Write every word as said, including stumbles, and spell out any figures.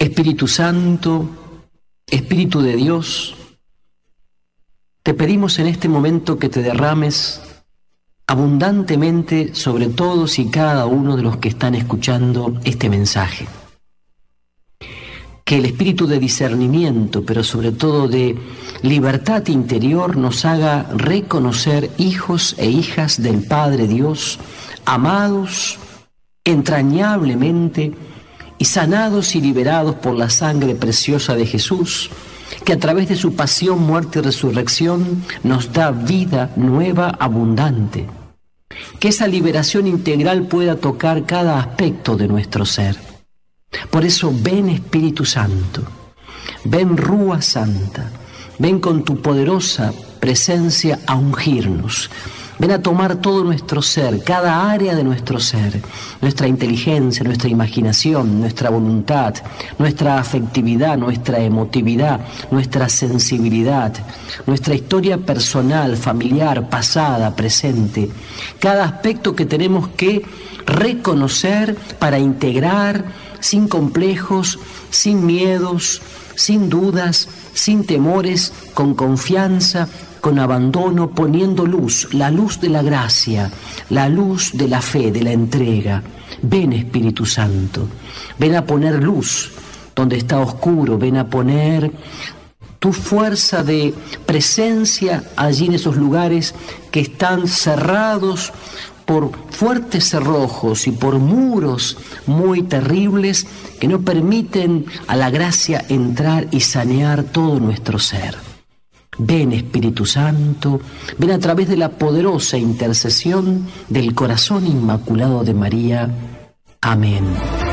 Espíritu Santo, Espíritu de Dios, te pedimos en este momento que te derrames abundantemente sobre todos y cada uno de los que están escuchando este mensaje. Que el espíritu de discernimiento, pero sobre todo de libertad interior, nos haga reconocer hijos e hijas del Padre Dios, amados entrañablemente y sanados y liberados por la sangre preciosa de Jesús, que a través de su pasión, muerte y resurrección nos da vida nueva, abundante. Que esa liberación integral pueda tocar cada aspecto de nuestro ser. Por eso ven Espíritu Santo, ven Rúa Santa, ven con tu poderosa presencia a ungirnos. Ven a tomar todo nuestro ser, cada área de nuestro ser, nuestra inteligencia, nuestra imaginación, nuestra voluntad, nuestra afectividad, nuestra emotividad, nuestra sensibilidad, nuestra historia personal, familiar, pasada, presente, cada aspecto que tenemos que reconocer para integrar sin complejos, sin miedos, sin dudas, sin temores, con confianza, con abandono, poniendo luz, la luz de la gracia, la luz de la fe, de la entrega. Ven, Espíritu Santo, ven a poner luz donde está oscuro, ven a poner tu fuerza de presencia allí en esos lugares que están cerrados por fuertes cerrojos y por muros muy terribles que no permiten a la gracia entrar y sanear todo nuestro ser. Ven, Espíritu Santo, ven a través de la poderosa intercesión del corazón inmaculado de María. Amén.